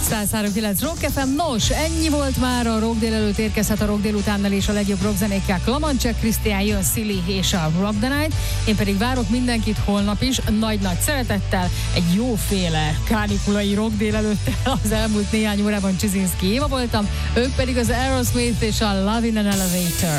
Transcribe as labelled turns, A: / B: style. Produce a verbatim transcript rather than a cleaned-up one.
A: száz három kilenc Rock ef em. Nos, ennyi volt már a Rock délelőtt, érkezhet a Rock délutánnal és a legjobb rockzenékkel. Klamancsek, Krisztián, jön Silly és a Rock the Night. Én pedig várok mindenkit holnap is, nagy-nagy szeretettel, egy jóféle kánikulai rock délelőttel. Az elmúlt néhány órában Csizinszki Éva voltam, ők pedig az Aerosmith és a Love in an Elevator.